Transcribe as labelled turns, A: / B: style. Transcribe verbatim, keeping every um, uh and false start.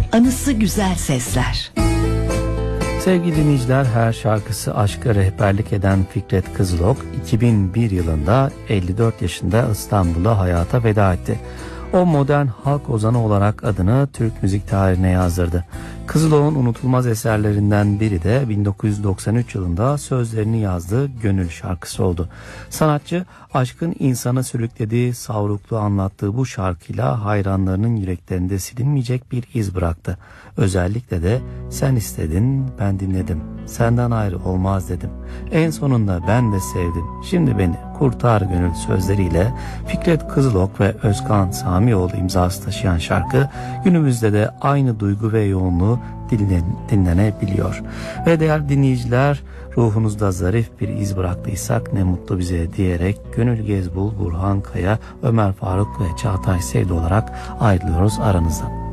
A: anısı güzel sesler.
B: Sevgili dinleyiciler, her şarkısı aşka rehberlik eden Fikret Kızılok iki bin bir yılında elli dört yaşında İstanbul'da hayata veda etti. O modern halk ozanı olarak adını Türk müzik tarihine yazdırdı. Kızılok'un unutulmaz eserlerinden biri de bin dokuz yüz doksan üç yılında sözlerini yazdığı Gönül şarkısı oldu. Sanatçı aşkın insanı sürüklediği, savruklu anlattığı bu şarkıyla hayranlarının yüreklerinde silinmeyecek bir iz bıraktı. Özellikle de sen istedin, ben dinledim, senden ayrı olmaz dedim, en sonunda ben de sevdim, şimdi beni kurtar gönül sözleriyle Fikret Kızılok ve Özkan Samioğlu imzası taşıyan şarkı günümüzde de aynı duygu ve yoğunluğu dinlen, dinlenebiliyor. Ve değerli dinleyiciler, ruhunuzda zarif bir iz bıraktıysak ne mutlu bize diyerek Gönül Gezbul, Burhan Kaya, Ömer Faruk ve Çağatay Sevdi olarak ayrılıyoruz aranızdan.